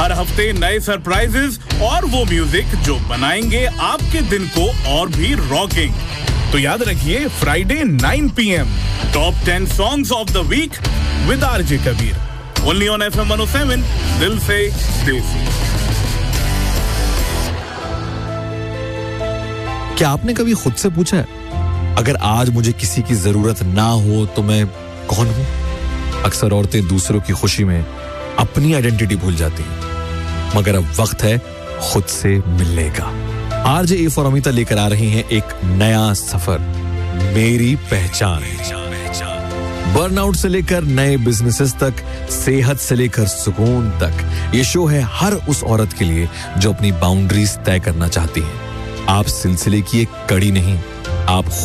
हर हफ्ते नए सरप्राइजेस और वो म्यूजिक जो बनाएंगे आपके दिन को और भी रॉकिंग। तो याद रखिए Friday 9 PM top 10 songs of the week with RJ Kabir, only on FM 107, दिल से देसी। क्या आपने कभी खुद से पूछा है, अगर आज मुझे किसी की जरूरत ना हो तो मैं कौन हूं? अक्सर औरतें दूसरों की खुशी में अपनी आइडेंटिटी भूल जाती हैं, मगर अब वक्त है खुद से मिलने का। आरजे ए फॉर अमिता लेकर आ रही हैं एक नया सफर, मेरी पहचान। बर्नआउट से लेकर नए बिजनेसेस तक, सेहत से लेकर सुकून तक, ये शो है हर उस औरत के लिए जो अपनी बाउंड्रीज तय करना चाहती है। आप सिलसिले की एक कड़ी नहीं, आप